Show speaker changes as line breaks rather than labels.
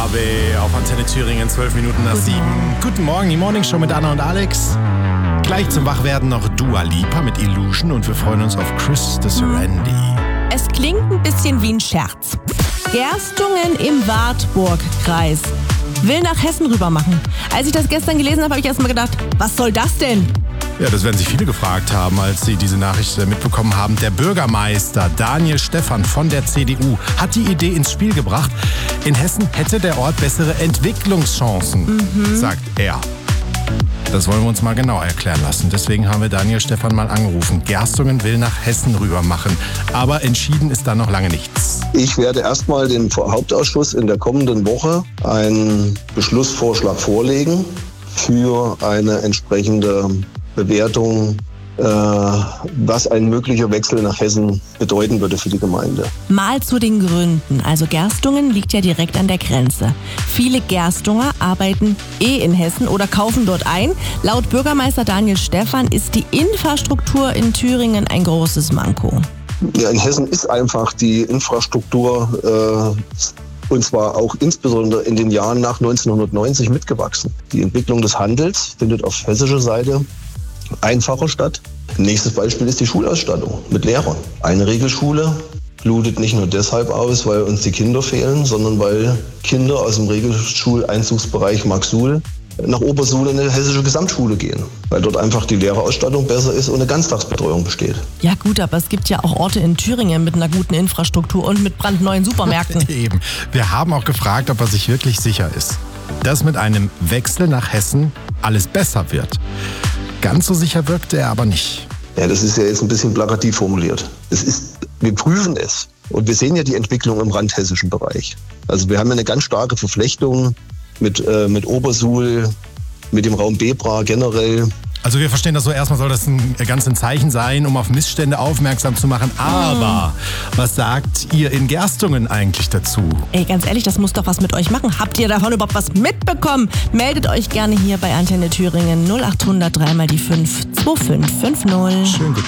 RBB auf Antenne Thüringen, 12 Minuten nach 7. Guten Morgen, die Morning Show mit Anna und Alex. Gleich zum Wachwerden noch Dua Lipa mit Illusion und wir freuen uns auf Chris de Serendi.
Es klingt ein bisschen wie ein Scherz. Gerstungen im Wartburgkreis will nach Hessen rüber machen. Als ich das gestern gelesen habe, habe ich erst mal gedacht, was soll das denn?
Ja, das werden sich viele gefragt haben, als sie diese Nachricht mitbekommen haben. Der Bürgermeister Daniel Stephan von der CDU hat die Idee ins Spiel gebracht. In Hessen hätte der Ort bessere Entwicklungschancen, sagt er. Das wollen wir uns mal genau erklären lassen. Deswegen haben wir Daniel Stephan mal angerufen. Gerstungen will nach Hessen rüber machen. Aber entschieden ist da noch lange nichts.
Ich werde erstmal dem Hauptausschuss in der kommenden Woche einen Beschlussvorschlag vorlegen für eine entsprechende Bewertung, was ein möglicher Wechsel nach Hessen bedeuten würde für die Gemeinde.
Mal zu den Gründen. Also Gerstungen liegt ja direkt an der Grenze. Viele Gerstunger arbeiten in Hessen oder kaufen dort ein. Laut Bürgermeister Daniel Stephan ist die Infrastruktur in Thüringen ein großes Manko.
Ja, in Hessen ist einfach die Infrastruktur und zwar auch insbesondere in den Jahren nach 1990 mitgewachsen. Die Entwicklung des Handels findet auf hessischer Seite einfacher statt. Nächstes Beispiel ist die Schulausstattung mit Lehrern. Eine Regelschule blutet nicht nur deshalb aus, weil uns die Kinder fehlen, sondern weil Kinder aus dem Regelschuleinzugsbereich Marxsuhl nach Obersuhl in eine hessische Gesamtschule gehen, weil dort einfach die Lehrerausstattung besser ist und eine Ganztagsbetreuung besteht.
Ja gut, aber es gibt ja auch Orte in Thüringen mit einer guten Infrastruktur und mit brandneuen Supermärkten.
Eben. Wir haben auch gefragt, ob er sich wirklich sicher ist, dass mit einem Wechsel nach Hessen alles besser wird. Ganz so sicher wirkte er aber nicht.
Ja, das ist ja jetzt ein bisschen plakativ formuliert. Wir prüfen es und wir sehen ja die Entwicklung im randhessischen Bereich. Also wir haben ja eine ganz starke Verflechtung mit Obersuhl, mit dem Raum Bebra generell.
Also wir verstehen das so, erstmal soll das ein Zeichen sein, um auf Missstände aufmerksam zu machen. Aber was sagt ihr in Gerstungen eigentlich dazu?
Ey, ganz ehrlich, das muss doch was mit euch machen. Habt ihr davon überhaupt was mitbekommen? Meldet euch gerne hier bei Antenne Thüringen 0800 3 mal die 5 2550.
Schönen guten